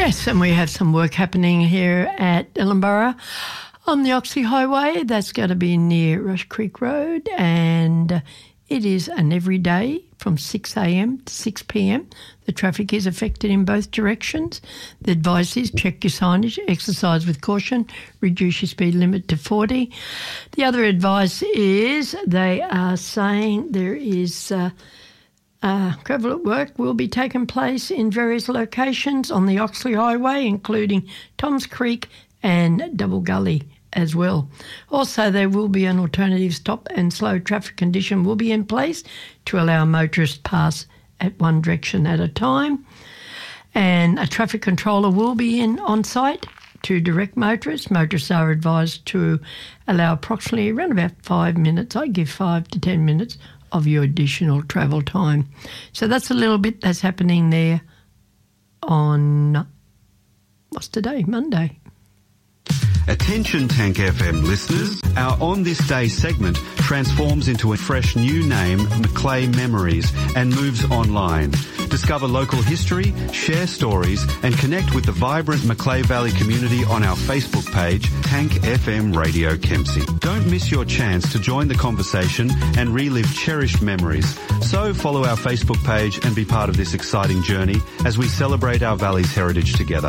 Yes, and we have some work happening here at Ellenborough on the Oxley Highway. That's going to be near Rush Creek Road, and it is an everyday from 6 a.m. to 6 p.m. The traffic is affected in both directions. The advice is check your signage, exercise with caution, reduce your speed limit to 40. The other advice is they are saying there is gravel at work will be taking place in various locations on the Oxley Highway, including Toms Creek and Double Gully as well. Also, there will be an alternative stop and slow traffic condition will be in place to allow motorists pass at one direction at a time. And a traffic controller will be on site to direct motorists. Motorists are advised to allow approximately around about 5 minutes. I give 5 to 10 minutes of your additional travel time. So that's a little bit that's happening there on, what's today? Monday. Attention Tank FM listeners, our On This Day segment transforms into a fresh new name, Macleay Memories, and moves online. Discover local history, share stories and connect with the vibrant Macleay Valley community on our Facebook page, Tank FM Radio Kempsey. Don't miss your chance to join the conversation and relive cherished memories. So follow our Facebook page and be part of this exciting journey as we celebrate our valley's heritage together.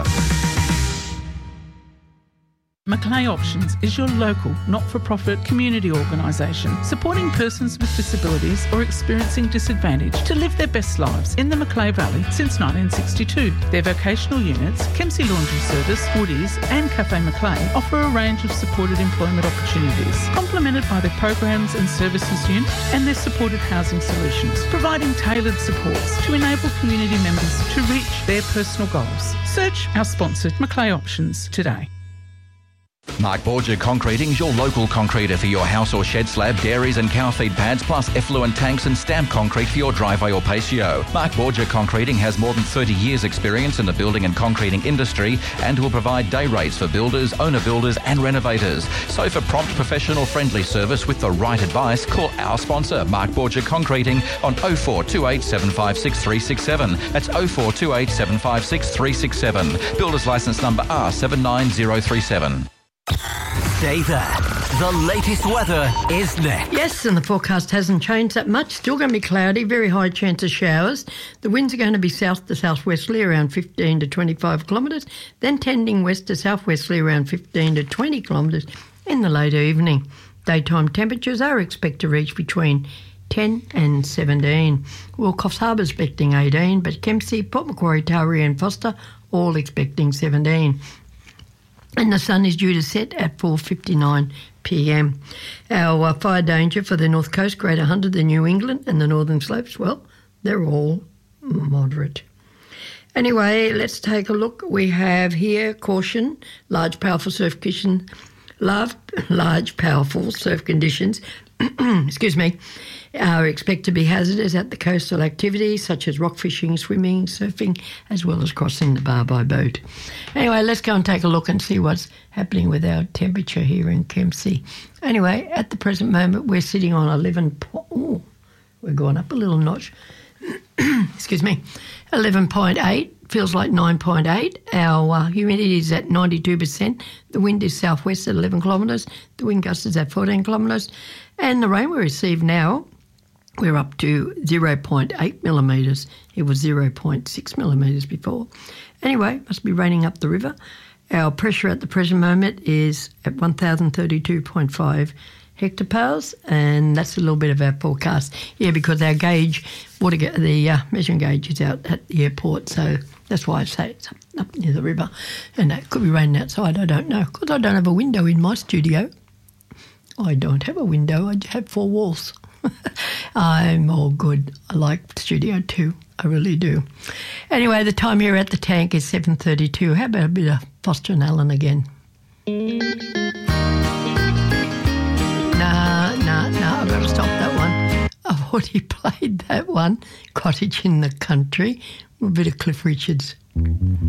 Macleay Options is your local, not-for-profit community organisation supporting persons with disabilities or experiencing disadvantage to live their best lives in the Macleay Valley since 1962. Their vocational units, Kempsey Laundry Service, Woodies and Cafe Macleay offer a range of supported employment opportunities, complemented by their programs and services unit and their supported housing solutions, providing tailored supports to enable community members to reach their personal goals. Search our sponsored Macleay Options today. Mark Borgia Concreting is your local concreter for your house or shed slab, dairies and cow feed pads, plus effluent tanks and stamped concrete for your driveway or patio. Mark Borgia Concreting has more than 30 years experience in the building and concreting industry and will provide day rates for builders, owner-builders and renovators. So for prompt, professional, friendly service with the right advice, call our sponsor, Mark Borgia Concreting, on 0428 756 367. That's 0428 756 367. Builder's licence number R79037. Stay there. The latest weather is next. Yes, and the forecast hasn't changed that much. Still going to be cloudy, very high chance of showers. The winds are going to be south to southwesterly around 15 to 25 kilometres, then tending west to southwesterly around 15 to 20 kilometres in the late evening. Daytime temperatures are expected to reach between 10 and 17. Wilcox Harbour expecting 18, but Kempsey, Port Macquarie, Taree and Foster all expecting 17. And the sun is due to set at 4:59 p.m. Our fire danger for the North Coast, Greater Hunter, the New England and the Northern Slopes, well, they're all moderate. Anyway, let's take a look. We have here caution, large powerful surf conditions, excuse me, are expected to be hazardous at the coastal activities such as rock fishing, swimming, surfing, as well as crossing the bar by boat. Anyway, let's go and take a look and see what's happening with our temperature here in Kempsey. Anyway, at the present moment, we're sitting on 11. We're going up a little notch. Excuse me, 11.8. Feels like 9.8. Our humidity is at 92%. The wind is southwest at 11 kilometres. The wind gust is at 14 kilometres. And the rain we receive now, we're up to 0.8 millimetres. It was 0.6 millimetres before. Anyway, must be raining up the river. Our pressure at the present moment is at 1,032.5 hectopascals, and that's a little bit of our forecast. Yeah, because our gauge, the measuring gauge is out at the airport, so that's why I say it's up near the river. And it could be raining outside, I don't know, because I don't have a window in my studio. I don't have a window, I have 4 walls. I'm all good. I like Studio 2, I really do. Anyway, the time here at the tank is 7:32. How about a bit of Foster and Allen again? Nah, I've got to stop that one. I've already played that one, Cottage in the Country, a bit of Cliff Richards.